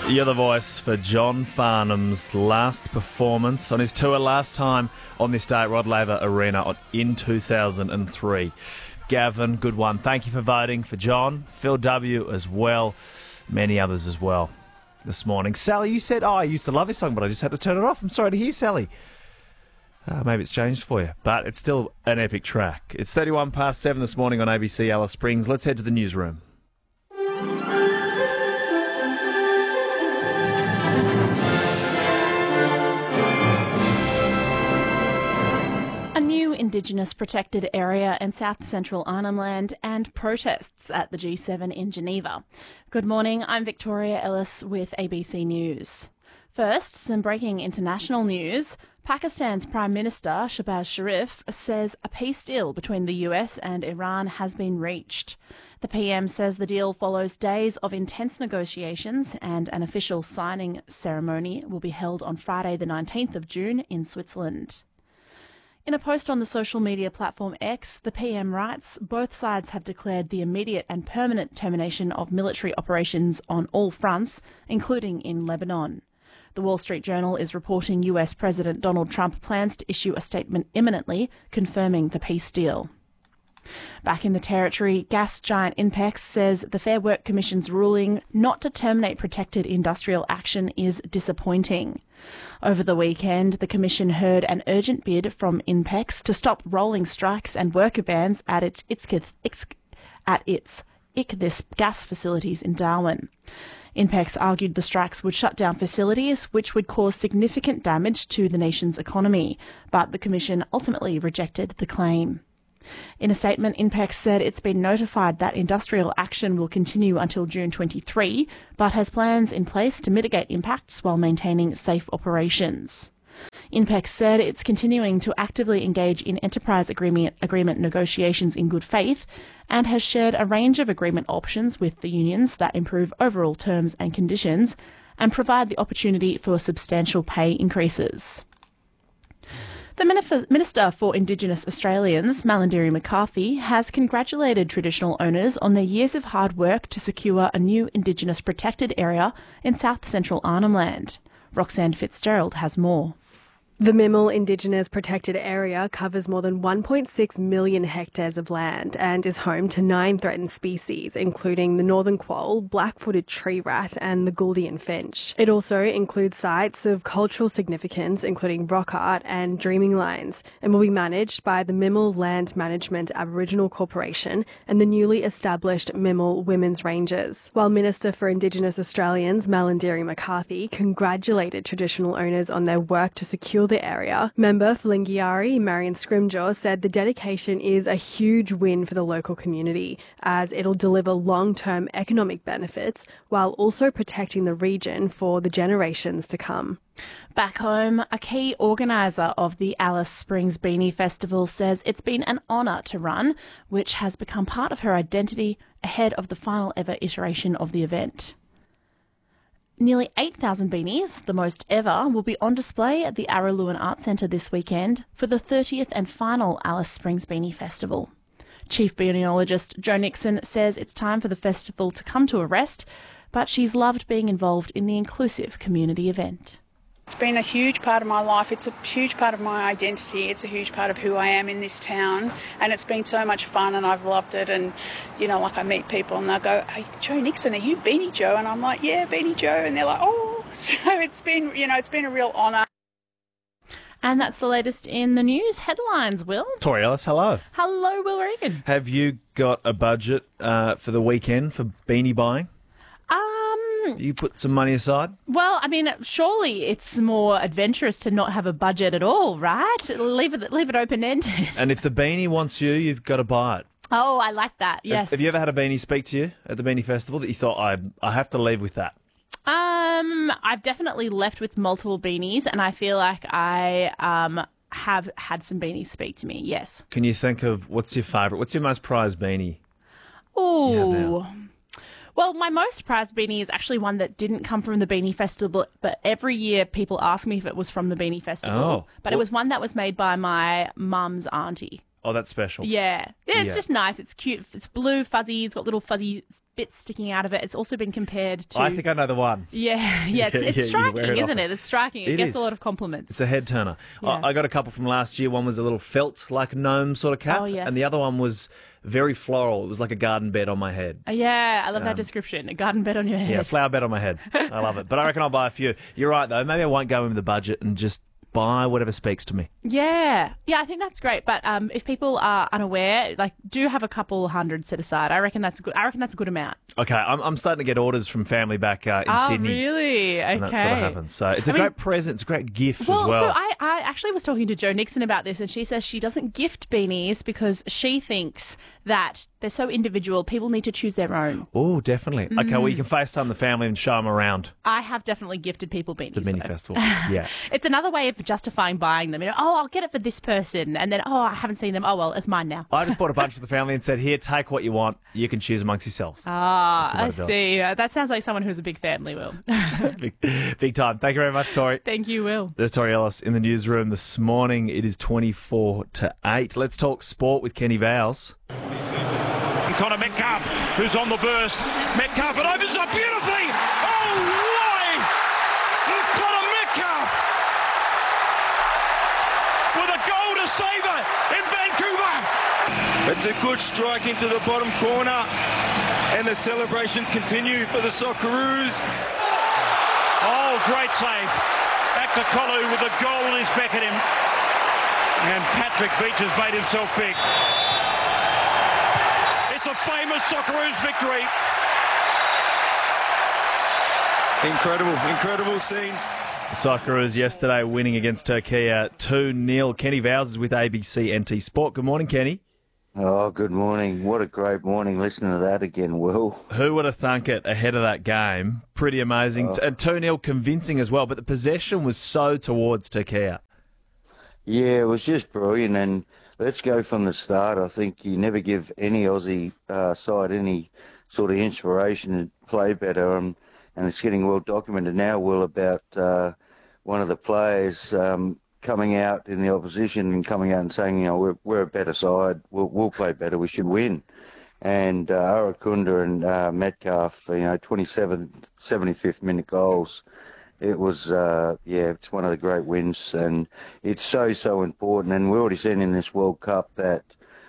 You're the voice for John Farnham's last performance on his tour, last time on this day at Rod Laver Arena in 2003. Gavin, good one. Thank you for voting for John. Phil W. as well. Many others as well this morning. Sally, you said, I used to love this song, but I just had to turn it off. I'm sorry to hear, Sally. Maybe it's changed for you, but it's still an epic track. It's 31 past 7 this morning on ABC Alice Springs. Let's head to the newsroom. A new Indigenous protected area in South Central Arnhem Land and protests at the G7 in Geneva. Good morning, I'm Victoria Ellis with ABC News. First, some breaking international news. Pakistan's Prime Minister Shehbaz Sharif says a peace deal between the US and Iran has been reached. The PM says the deal follows days of intense negotiations and an official signing ceremony will be held on Friday the 19th of June in Switzerland. In a post on the social media platform X, the PM writes, both sides have declared the immediate and permanent termination of military operations on all fronts, including in Lebanon. The Wall Street Journal is reporting US President Donald Trump plans to issue a statement imminently confirming the peace deal. Back in the Territory, gas giant INPEX says the Fair Work Commission's ruling not to terminate protected industrial action is disappointing. Over the weekend, the Commission heard an urgent bid from INPEX to stop rolling strikes and worker bans at its Ichthys gas facilities in Darwin. INPEX argued the strikes would shut down facilities, which would cause significant damage to the nation's economy, but the Commission ultimately rejected the claim. In a statement, INPEX said it's been notified that industrial action will continue until June 23, but has plans in place to mitigate impacts while maintaining safe operations. INPEX said it's continuing to actively engage in enterprise agreement negotiations in good faith and has shared a range of agreement options with the unions that improve overall terms and conditions and provide the opportunity for substantial pay increases. The Minister for Indigenous Australians, Malarndirri McCarthy, has congratulated traditional owners on their years of hard work to secure a new Indigenous protected area in South Central Arnhem Land. Roxanne Fitzgerald has more. The Mimal Indigenous Protected Area covers more than 1.6 million hectares of land and is home to 9 threatened species, including the northern quoll, black-footed tree rat and the Gouldian finch. It also includes sites of cultural significance, including rock art and dreaming lines, and will be managed by the Mimal Land Management Aboriginal Corporation and the newly established Mimal Women's Rangers. While Minister for Indigenous Australians, Malarndirri McCarthy, congratulated traditional owners on their work to secure the area, member for Lingiari, Marion Scrimgeour, said the dedication is a huge win for the local community as it'll deliver long-term economic benefits while also protecting the region for the generations to come. Back home, a key organiser of the Alice Springs Beanie Festival says it's been an honour to run, which has become part of her identity ahead of the final ever iteration of the event. Nearly 8,000 beanies, the most ever, will be on display at the Araluen Arts Centre this weekend for the 30th and final Alice Springs Beanie Festival. Chief Beaniologist Jo Nixon says it's time for the festival to come to a rest, but she's loved being involved in the inclusive community event. It's been a huge part of my life. It's a huge part of my identity. It's a huge part of who I am in this town. And it's been so much fun and I've loved it. And, I meet people and they'll go, hey, Jo Nixon, are you Beanie Jo? And I'm like, yeah, Beanie Jo. And they're like, oh. So it's been, it's been a real honour. And that's the latest in the news headlines, Will. Tori Ellis, hello. Hello, Will Regan. Have you got a budget for the weekend for beanie buying? You put some money aside? Well, surely it's more adventurous to not have a budget at all, right? Leave it open-ended. And if the beanie wants you, you've got to buy it. Oh, I like that, yes. Have you ever had a beanie speak to you at the Beanie Festival that you thought, I have to leave with that? I've definitely left with multiple beanies, and I feel like I have had some beanies speak to me, yes. Can you think of, what's your favourite? What's your most prized beanie? Ooh. Well, my most prized beanie is actually one that didn't come from the Beanie Festival, but every year people ask me if it was from the Beanie Festival. Oh. But it was one that was made by my mum's auntie. Oh, that's special. Yeah, it's Yeah. just nice. It's cute. It's blue, fuzzy. It's got little fuzzy bits sticking out of it. It's also been compared to. I think I know the one. Yeah, it's Yeah, you wear striking, it isn't often. it? It's striking. It It gets is. a lot of compliments. It's a head turner. Yeah. I got a couple from last year. One was a little felt like gnome sort of cap, Oh, yes. and the other one was very floral. It was like a garden bed on my head. Yeah, I love that description. A garden bed on your head. Yeah, flower bed on my head. I love it. But I reckon I'll buy a few. You're right, though. Maybe I won't go in with the budget and just buy whatever speaks to me. Yeah, I think that's great. But if people are unaware, do have a couple hundred set aside. I reckon that's good. I reckon that's a good amount. Okay, I'm starting to get orders from family back in Sydney. Really? Okay. And that sort of happens. So it's a great present. It's a great gift as well. So I actually was talking to Jo Nixon about this, and she says she doesn't gift beanies because she thinks that they're so individual. People need to choose their own. Oh, definitely. Okay, well, you can FaceTime the family and show them around I have definitely gifted people beanies. the mini though. festival. Yeah. It's another way of justifying buying them. I'll get it for this person, and then I haven't seen them. Oh well, it's mine now. I just bought a bunch for the family and said, here, take what you want. You can choose amongst yourselves. I That's a good way to do see. That sounds like someone who's a big family, Will. Big time. Thank you very much, Tori. Thank you, Will. There's Tori Ellis in the newsroom this morning. It is 24-8. Let's talk sport with Kenny Vowles. And Connor Metcalf, who's on the burst. Metcalf, it opens up beautifully. Oh, why? Connor Metcalf with a goal to save it in Vancouver. It's a good strike into the bottom corner, and the celebrations continue for the Socceroos. Oh, great save. Back to Colu with a goal in his back at him. And Patrick Beach has made himself big. It's a famous Socceroos victory. Incredible scenes. The Socceroos yesterday winning against Turkey 2-0. Kenny Vowles is with ABC NT Sport. Good morning, Kenny. Oh, good morning. What a great morning listening to that again, Will. Who would have thunk it ahead of that game? Pretty amazing. And 2-0 convincing as well, but the possession was so towards Turkey. Yeah, it was just brilliant. And let's go from the start. I think you never give any Aussie side any sort of inspiration to play better. And it's getting well documented now, Will, about one of the players coming out in the opposition and coming out and saying, we're a better side, we'll play better, we should win. And Arakunda and Metcalf, 27th, 75th minute goals. It was, it's one of the great wins, and it's so important. And we're already seen in this World Cup that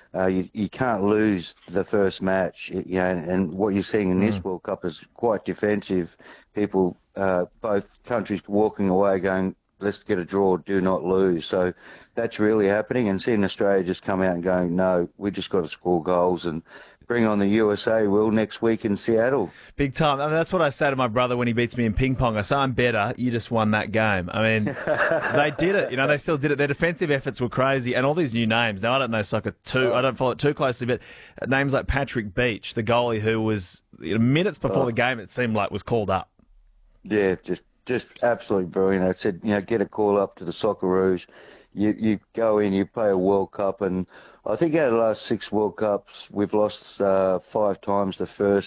you can't lose the first match, and what you're seeing in this World Cup is quite defensive. People, both countries walking away going, let's get a draw, do not lose. So that's really happening. And seeing Australia just come out and going, no, we just got to score goals and bring on the USA, Will, next week in Seattle. Big time. I mean, that's what I say to my brother when he beats me in ping pong. I say, I'm better. You just won that game. I mean, they did it. They still did it. Their defensive efforts were crazy. And all these new names. Now, I don't know soccer I don't follow it too closely, but names like Patrick Beach, the goalie who was, minutes before the game, it seemed like was called up. Yeah, just absolutely brilliant. I said, get a call up to the Socceroos. You go in, you play a World Cup, and I think out of the last 6 World Cups, we've lost 5 times the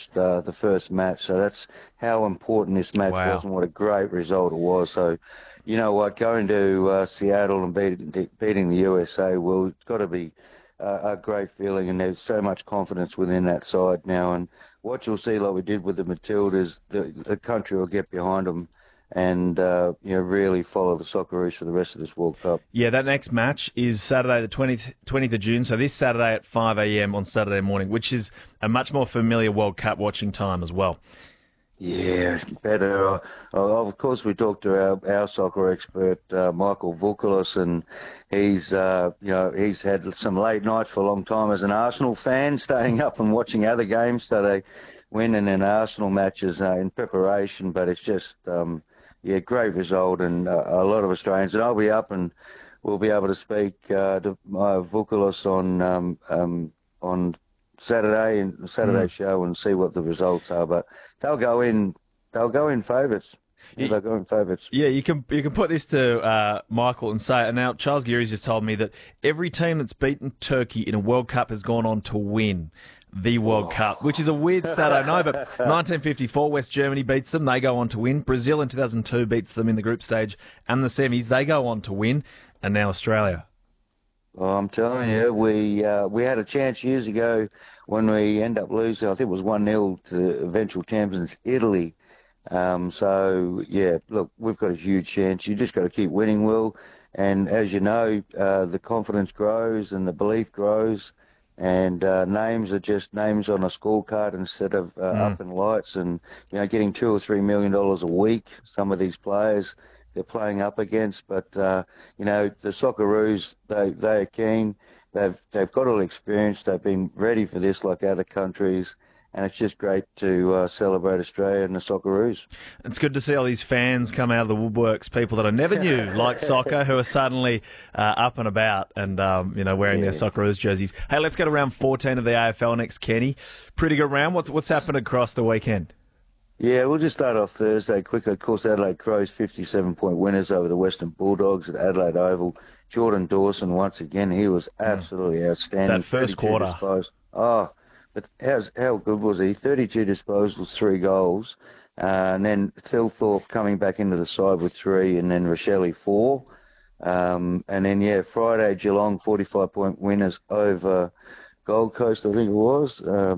first match. So that's how important this match was and what a great result it was. So, you know what, going to Seattle and beating the USA, well, it's got to be a great feeling, and there's so much confidence within that side now. And what you'll see, like we did with the Matildas, the country will get behind them and really follow the Socceroos for the rest of this World Cup. Yeah, that next match is Saturday the 20th of June, so this Saturday at 5 a.m. on Saturday morning, which is a much more familiar World Cup watching time as well. Yeah, better. Of course, we talked to our soccer expert, Michael Vukalos, and he's had some late nights for a long time as an Arsenal fan, staying up and watching other games, so they win in Arsenal matches in preparation. But it's just, great result, and a lot of Australians. And I'll be up and we'll be able to speak to Vukalos on Saturday show and see what the results are. But they'll go in favourites. They'll go in favourites. Yeah, you can put this to Michael and say, and now Charles Geary's just told me that every team that's beaten Turkey in a World Cup has gone on to win the World Cup, which is a weird stat, I know, but 1954, West Germany beats them, they go on to win. Brazil in 2002 beats them in the group stage and the semis, they go on to win, and now Australia. Oh, I'm telling you, we had a chance years ago when we end up losing. I think it was 1-0 to the eventual champions, Italy. So yeah, look, we've got a huge chance. You just got to keep winning, Will. And as you know, the confidence grows and the belief grows, and names are just names on a scorecard instead of up in lights. And getting $2 or $3 million a week. Some of these players they're playing up against, but the Socceroos they are keen. They've got all experience. They've been ready for this like other countries. And it's just great to celebrate Australia and the Socceroos. It's good to see all these fans come out of the woodworks, people that I never knew like soccer, who are suddenly up and about and wearing their Socceroos jerseys. Hey, let's go to round 14 of the AFL next, Kenny. Pretty good round. What's happened across the weekend? Yeah, we'll just start off Thursday quickly. Of course, Adelaide Crows 57-point winners over the Western Bulldogs at Adelaide Oval. Jordan Dawson, once again, he was absolutely outstanding. That first quarter. But how good was he? 32 disposals, 3 goals. And then Phil Thorpe coming back into the side with 3, and then Rochelle 4. And then, Friday, Geelong 45-point winners over Gold Coast, I think it was.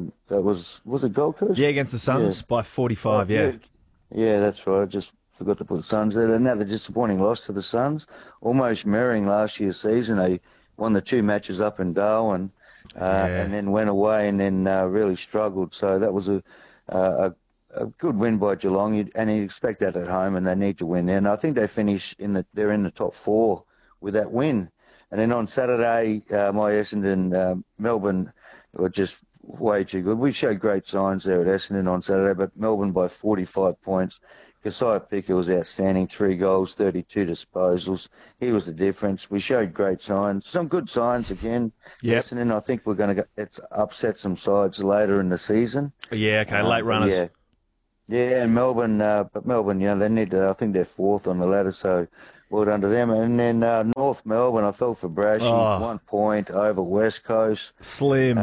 Was it Gold Coast? Yeah, against the Suns by 45, yeah. Yeah, that's right. I just forgot to put the Suns there. Another disappointing loss to the Suns, almost mirroring last year's season. They won the 2 matches up in Darwin. And then went away and then really struggled. So that was a good win by Geelong, and you expect that at home, and they need to win there. And I think they finish they're in the top 4 with that win. And then on Saturday, my Essendon, Melbourne were just way too good. We showed great signs there at Essendon on Saturday, but Melbourne by 45 points. Keziah Picker was outstanding, 3 goals, 32 disposals. He was the difference. We showed great signs, some good signs again. Yep. Essendon, I think we're going to upset some sides later in the season. Yeah, okay, late runners. Yeah, and Melbourne, they need to, I think they're 4th on the ladder, so well done to them. And then North Melbourne, I felt for Brashy, 1 point over West Coast. Slim.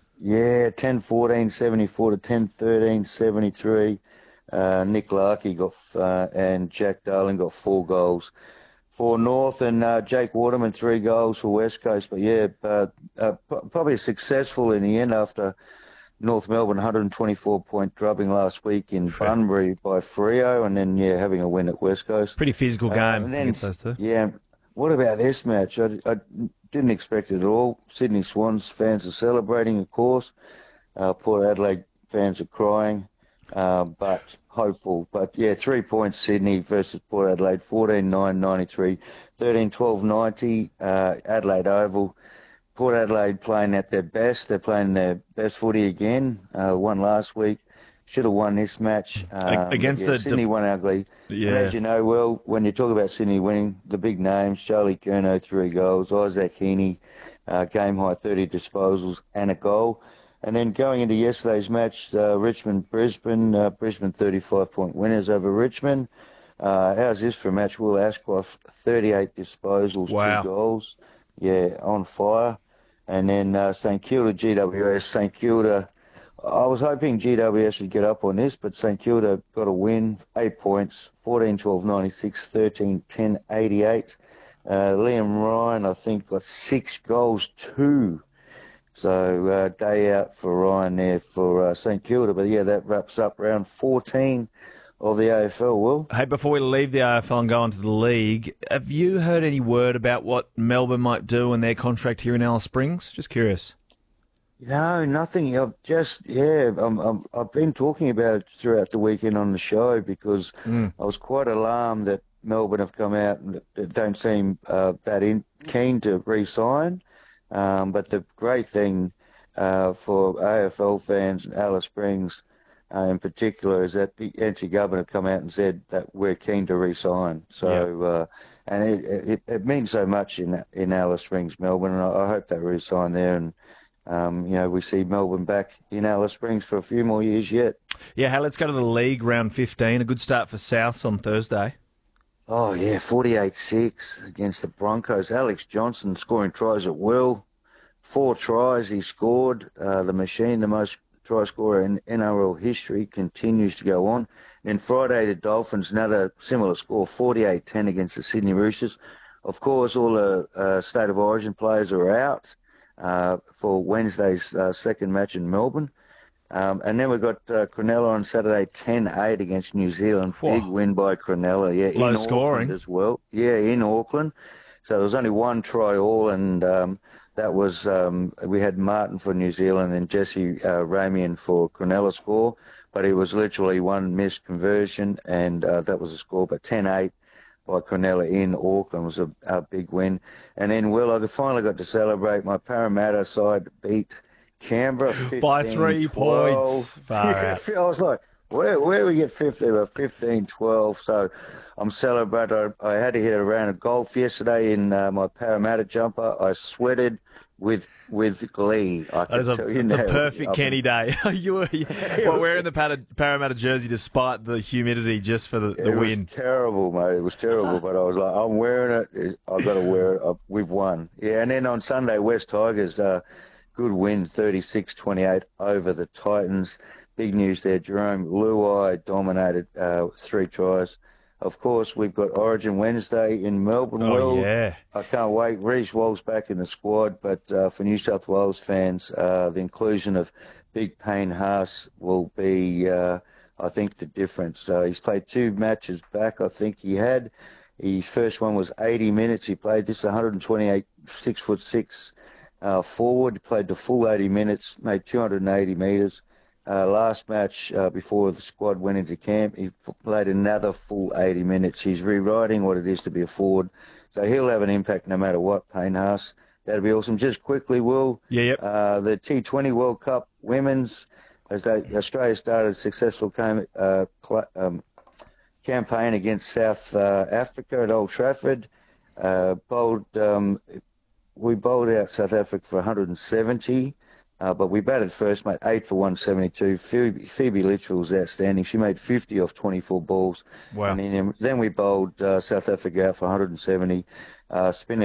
10-14, 74 to 10-13, 73. Nick Larkey and Jack Darling got 4 goals for North, and Jake Waterman 3 goals for West Coast. But probably successful in the end after North Melbourne 124-point drubbing last week in Bunbury by Freo, and then having a win at West Coast. Pretty physical game. And then, those two. Yeah. What about this match? I didn't expect it at all. Sydney Swans fans are celebrating, of course. Port Adelaide fans are crying. But hopeful. But 3 points Sydney versus Port Adelaide, 14-9-93, 13-12-90, Adelaide Oval. Port Adelaide playing at their best. They're playing their best footy again. Won last week. Should have won this match. Against Sydney won ugly. Yeah. And as you know, well, when you talk about Sydney winning, the big names, Charlie Curnow, 3 goals, Isaac Heaney, game high 30 disposals and a goal. And then going into yesterday's match, Richmond-Brisbane, Brisbane 35-point winners over Richmond. How's this for a match? Will Ashcroft, 38 disposals, 2 goals. Yeah, on fire. And then St Kilda, GWS. St Kilda, I was hoping GWS would get up on this, but St Kilda got a win, 8 points, 14-12-96, 13-10-88. Liam Ryan, I think, got 6 goals, 2. So day out for Ryan there for St Kilda. But that wraps up round 14 of the AFL, Will. Hey, before we leave the AFL and go on to the league, have you heard any word about what Melbourne might do in their contract here in Alice Springs? Just curious. No, nothing. I've been talking about it throughout the weekend on the show because I was quite alarmed that Melbourne have come out and don't seem keen to re-sign. But the great thing for AFL fans and Alice Springs in particular is that the NT government have come out and said that we're keen to re-sign. So, and it means so much in Alice Springs, Melbourne, and I hope they re-sign there. And, we see Melbourne back in Alice Springs for a few more years yet. Yeah, hey, let's go to the league, round 15. A good start for Souths on Thursday. Oh, yeah, 48-6 against the Broncos. Alex Johnson scoring tries at will. 4 tries he scored. The machine, the most try scorer in NRL history, continues to go on. Then Friday, the Dolphins, another similar score, 48-10 against the Sydney Roosters. Of course, all the State of Origin players are out for Wednesday's second match in Melbourne. And then we've got Cronulla on Saturday, 10-8 against New Zealand. Whoa. Big win by Cronulla. Yeah, Low in scoring Auckland as well. Yeah, in Auckland. So there was only one try all, and that was we had Martin for New Zealand and Jesse Ramian for Cronulla score. But it was literally one missed conversion, and that was the score. But 10-8 by Cronulla in Auckland was a big win. And then, I finally got to celebrate. My Parramatta side beat Canberra 15, by 3 points. Far out. I was like, where we get 15-12? So I'm celebrating. I had to hit a round of golf yesterday in my Parramatta jumper. I sweated with glee. It's a perfect Kenny day. You were wearing the Parramatta jersey despite the humidity just for the win. It was terrible, mate. It was terrible, but I was like, I'm wearing it. I've got to wear it. We've won. Yeah, and then on Sunday, West Tigers, good win, 36-28 over the Titans. Big news there. Jerome Luai dominated 3 tries. Of course, we've got Origin Wednesday in Melbourne. Yeah. I can't wait. Reece Wall's back in the squad, but for New South Wales fans, the inclusion of Big Payne Haas will be, I think, the difference. He's played 2 matches back, I think he had. His first one was 80 minutes. He played this 128, 6'6" forward. He played the full 80 minutes, made 280 metres. Last match before the squad went into camp, he played another full 80 minutes. He's rewriting what it is to be a forward. So he'll have an impact no matter what, Payne Haas. That'll be awesome. Just quickly, Will, the T20 World Cup women's, Australia started a successful campaign against South Africa at Old Trafford. We bowled out South Africa for 170. But we batted first, made 8 for 172. Phoebe Litchfield was outstanding. She made 50 off 24 balls. Wow. And then we bowled South Africa out for 170. Spinner